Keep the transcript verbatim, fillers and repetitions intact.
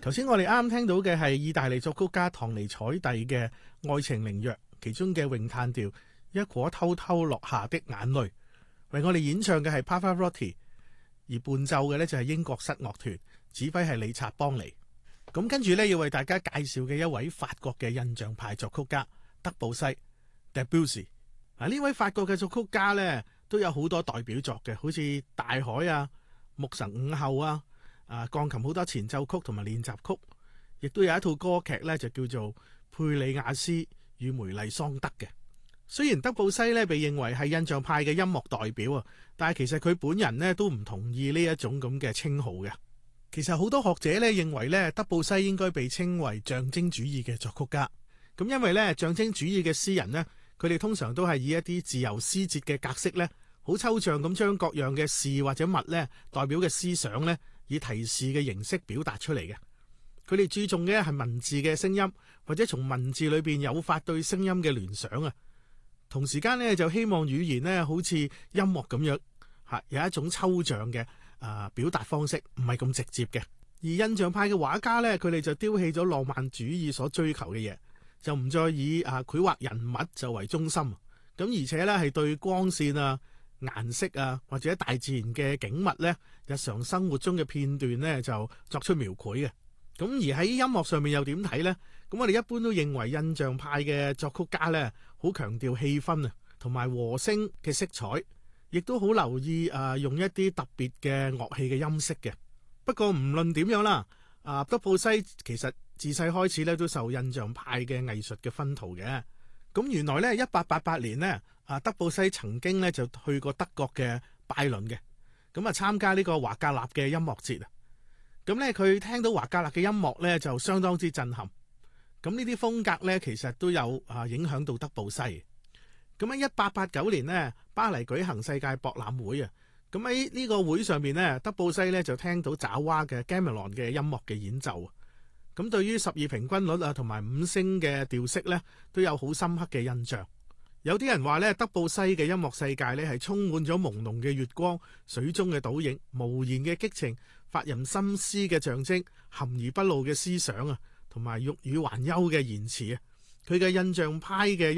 頭先我哋啱啱聽到嘅係意大利作曲家唐尼采蒂嘅《愛情靈藥》其中嘅詠嘆調一顆偷偷落下的眼淚，為我哋演唱嘅係 Pavarotti， 而伴奏嘅呢就係英國室樂團，指揮係理察邦尼。咁跟住呢，要為大家介紹嘅一位法國嘅印象派作曲家德布西 Debussy。嗱，呢位法國嘅作曲家呢，都有好多代表作嘅，好似《大海》啊、《牧神午後》啊。啊，鋼琴好多前奏曲同埋練習曲，亦都有一套歌劇咧，就叫做《佩里亞斯與梅麗桑德》嘅。雖然德布西咧被認為係印象派嘅音樂代表啊，但係其實佢本人咧都唔同意呢一種咁嘅稱號嘅。其實好多學者咧認為咧，德布西應該被稱為象徵主義嘅作曲家。咁因為咧象徵主義嘅詩人呢，佢哋通常都係以一啲自由詩節嘅格式咧，好抽象咁將各樣嘅事或者物咧代表嘅思想咧，以提示嘅形式表達出嚟嘅。佢哋注重嘅係文字嘅聲音，或者從文字裏邊誘發對聲音嘅聯想啊。同時間咧就希望語言咧好似音樂咁樣吓，有一種抽象嘅啊表達方式，唔係咁直接嘅。而印象派嘅畫家咧，佢哋就丟棄咗浪漫主義所追求嘅嘢，就唔再以啊繪畫人物就為中心。咁而且咧係對光線啊、顏色啊，或者大自然嘅景物咧，日常生活中嘅片段咧，就作出描繪嘅。咁而喺音樂上面又點睇呢？咁我哋一般都認為印象派嘅作曲家咧，好強調氣氛啊，同埋和聲嘅色彩，亦都好留意啊用一啲特別嘅樂器嘅音色嘅。不過唔論點樣啦，啊德布西其實自細開始咧都受印象派嘅藝術嘅熏陶嘅。咁原來咧，一八八八年呢，啊德布西曾經咧就去過德國嘅拜倫嘅，咁啊參加呢個華格納嘅音樂節啊。咁咧佢聽到華格納嘅音樂咧就相當之震撼。咁呢啲風格咧其實都有啊影響到德布西。咁喺一八八九年呢，巴黎舉行世界博覽會啊。咁喺呢個會上面呢，德布西咧就聽到爪哇嘅 Gamelan 嘅音樂嘅演奏。咁對於十二平均律啊同埋五聲嘅調式咧，都有好深刻嘅印象。有啲人話咧，德布西嘅音樂世界咧係充滿咗朦朧嘅月光、水中嘅倒影、無言嘅激情、發人深思嘅象徵、含而不露嘅思想啊，同埋欲語還休嘅言辭啊。佢嘅印象派嘅